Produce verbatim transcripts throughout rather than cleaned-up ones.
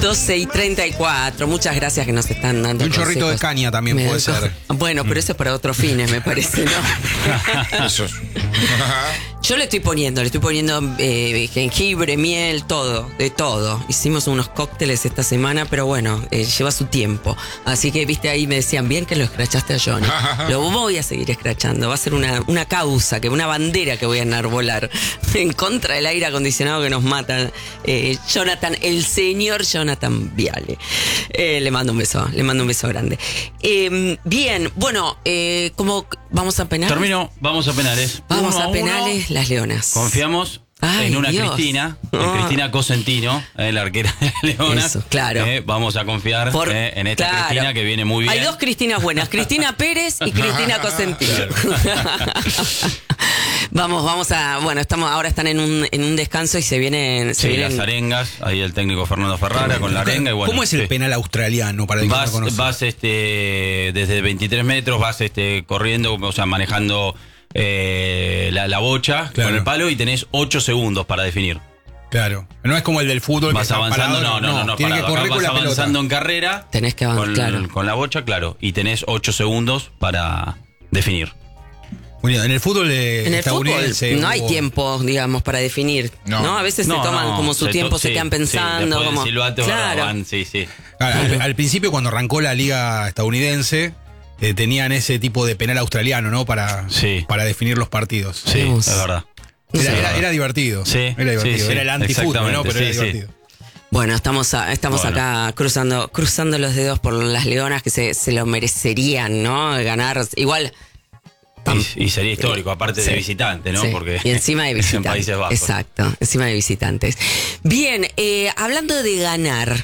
doce y treinta y cuatro. Muchas gracias que nos están dando. Y un chorrito consejos. de caña también Me puede doy ser. co- Bueno, pero eso es para otros fines, me parece, ¿no? Eso es. Yo le estoy poniendo, le estoy poniendo eh, jengibre, miel, todo, de todo. Hicimos unos cócteles esta semana, pero bueno, eh, lleva su tiempo. Así que, viste, ahí me decían, bien que lo escrachaste a Johnny. Lo voy a seguir escrachando. Va a ser una, una causa, que una bandera que voy a enarbolar en contra del aire acondicionado que nos mata. Eh, Jonathan, el señor Jonathan Viale. Eh, le mando un beso, le mando un beso grande. Eh, bien, bueno, eh, ¿cómo vamos a penales? Termino, vamos a penales. Vamos Uno a uno. penales, las leonas. Confiamos Ay, en una Dios. Cristina, en Ah. Cristina Cosentino, eh, la arquera de Leonas. Eso, claro. Eh, vamos a confiar Por- eh, en esta claro. Cristina que viene muy bien. Hay dos Cristinas buenas, Cristina Pérez y Cristina Cosentino. Vamos, vamos a, bueno, estamos, ahora están en un, en un descanso y se vienen, se Sí, vienen- las arengas, ahí el técnico Fernando Ferrara con la arenga y bueno. ¿Cómo es el sí. penal australiano para el que no Vas, conoce? vas este, desde veintitrés metros, vas este, corriendo, o sea, manejando eh, la, la bocha Claro. con el palo y tenés ocho segundos para definir. Claro. No es como el del fútbol. Vas que está avanzando, parado, no, no, no, no, tiene que parado. Acá correr con vas la pelota. avanzando en carrera. Tenés que avanzar, con, claro. con la bocha, claro, y tenés ocho segundos para definir. Bueno, en el fútbol de En el fútbol estadounidense no hay hubo- tiempo, digamos, para definir. No, No. A veces No, se toman no, como su se tiempo, to- se sí, quedan sí, pensando. después del como, silbato, claro. van, sí, sí. Al, al principio, cuando arrancó la liga estadounidense, eh, tenían ese tipo de penal australiano, ¿no? Para, Sí. para definir los partidos. Sí, Vamos. es verdad. Era, era- era divertido. Sí, Era divertido. sí, sí, era el antifútbol, ¿no? Pero exactamente, era sí, sí. divertido. Bueno, estamos, a- estamos Bueno. acá cruzando, cruzando los dedos por las leonas que se, se lo merecerían, ¿no? Ganar. Igual. Y, y sería histórico, aparte Sí. de visitante, ¿no? Sí. Porque y encima de es en visitantes. Países Bajos. Exacto, encima de visitantes. Bien, eh, hablando de ganar,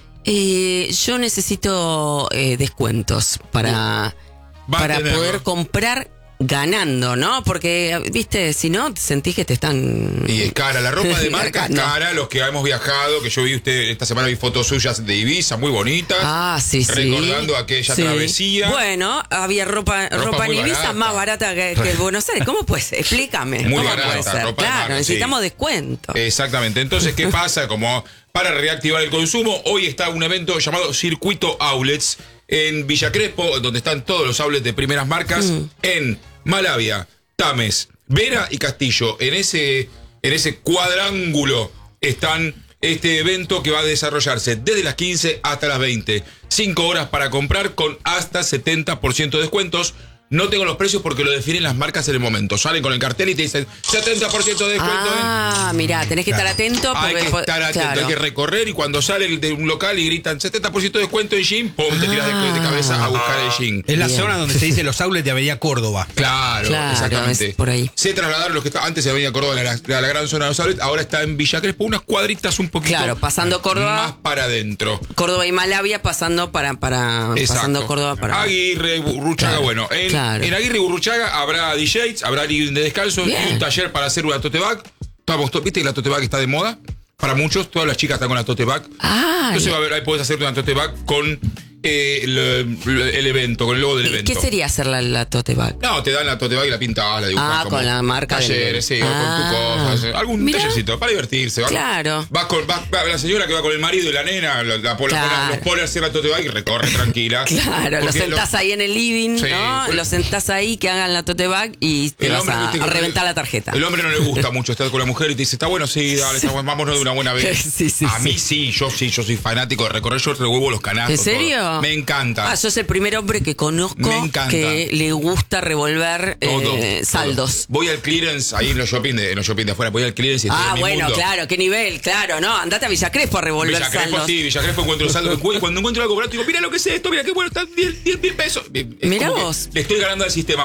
eh, yo necesito eh, descuentos para, Va a para tenerlo. poder comprar ganando, ¿no? Porque, viste, si no, sentís que te están... Y es cara, la ropa de marca es No. cara, los que hemos viajado, que yo vi usted, esta semana vi fotos suyas de Ibiza, muy bonitas. Ah, sí, sí. Recordando aquella Sí. travesía. Bueno, había ropa, ropa, Ropa en muy Ibiza barata. más barata que, que en Buenos Aires. ¿Cómo puede ser? Explícame. Muy ¿Cómo barata, puede ser? ropa de Claro, marca, necesitamos sí. descuento. Exactamente. Entonces, ¿qué pasa? Como para reactivar el consumo, hoy está un evento llamado Circuito Outlets en Villa Crespo, donde están todos los outlets de primeras marcas, Mm. en Malavia, Tames, Vera y Castillo. En ese, en ese cuadrángulo están este evento que va a desarrollarse desde las quince hasta las veinte. Cinco horas para comprar con hasta setenta por ciento de descuentos. No tengo los precios porque lo definen las marcas en el momento. Salen con el cartel y te dicen setenta por ciento de descuento. ¿eh? Ah, mirá, tenés que estar atento. Hay Porque, que estar atento, claro. hay que recorrer y cuando sale de un local y gritan setenta por ciento de descuento en jean, pum, te tiras de, de cabeza a buscar el jean. Es la Bien. zona donde se dice los outlets de Avenida Córdoba. Claro, Claro, exactamente. es por ahí. Se trasladaron los que estaban antes se Avenida Córdoba, la, la, la gran zona de los outlets, ahora está en Villa Crespo, unas cuadritas un poquito Claro, pasando Córdoba. más para adentro. Córdoba y Malavia pasando para, para Exacto. pasando Córdoba para. Aguirre, Burruchaga, Claro, bueno, en, claro. en Aguirre y Burruchaga habrá D Js, habrá living de descanso y Bien. un taller para hacer una tote bag. Estamos, ¿viste que la tote bag está de moda? Para muchos, todas las chicas están con la tote bag. Ah, Entonces va a haber, ahí podés hacer una tote bag con eh, el, el evento, con el logo del ¿y evento. ¿Qué sería hacer la, la tote bag? No, te dan la tote bag y la pintas, la dibujas. Ah, como con la marca del- talleres, sí, o con Ah. tu cosa. Algún Mirá. tallercito, para divertirse. ¿va? Claro. Vas con, vas- va la señora que va con el marido y la nena, la, la, pone- Claro. los pone a hacer la tote bag y recorre tranquila. Claro, lo Porque sentás ahí en el living, Sí. ¿no? Lo sentás ahí, que hagan la tote bag y te El vas hombre, a, viste, a que no reventar le- la tarjeta. El hombre no le gusta mucho estar con la mujer y te dice, está bueno, sí, dale, está bueno, vámonos de una buena vez. Sí, sí, a sí. mí sí, yo sí, yo soy fanático de recorrer, yo revuelvo los canastos. ¿En serio? todo. Me encanta. Ah, sos el primer hombre que conozco Me encanta. que le gusta revolver Todo, eh, todo. saldos. Voy al clearance, ahí en los shopping de, en los shopping de afuera, voy al clearance y estoy Ah, en mi bueno, mundo. claro, qué nivel, claro, ¿no? Andate a Villa Crespo a revolver Villa Crespo, saldos. sí, Villa Crespo encuentro saldos. Cuando encuentro algo barato, digo, mira lo que es esto, mira qué bueno, están diez mil pesos. Es Mirá como que vos. le estoy ganando al sistema.